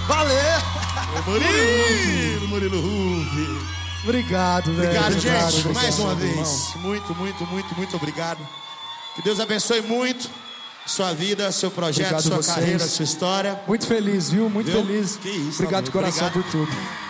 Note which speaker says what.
Speaker 1: Valeu!
Speaker 2: Murilo Ruff.
Speaker 1: Obrigado, velho.
Speaker 2: Obrigado, gente.
Speaker 1: Obrigado,
Speaker 2: Mais uma vez.
Speaker 1: irmão.
Speaker 2: Muito obrigado. Que Deus abençoe muito sua vida, seu projeto,
Speaker 1: Obrigado
Speaker 2: sua
Speaker 1: vocês.
Speaker 2: carreira, sua história.
Speaker 1: Muito feliz, viu? Muito
Speaker 2: Viu?
Speaker 1: feliz.
Speaker 2: Que isso,
Speaker 1: Obrigado de coração
Speaker 2: obrigado.
Speaker 1: por tudo.